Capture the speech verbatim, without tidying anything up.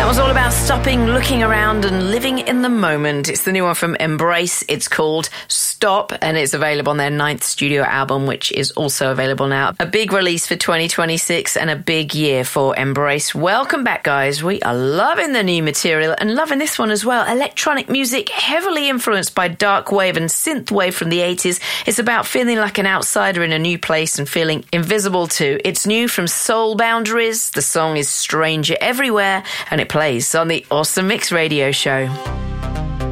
That was all about stopping, looking around and living in the moment. It's the new one from Embrace. It's called Stop, and it's available on their ninth studio album, which is also available now. A big release for twenty twenty-six and a big year for Embrace. Welcome back, guys. We are loving the new material and loving this one as well. Electronic music heavily influenced by dark wave and synth wave from the eighties. It's about feeling like an outsider in a new place and feeling invisible too. It's new from Soul Boundaries. The song is Stranger Everywhere, and it plays on the Awesome Mix Radio Show.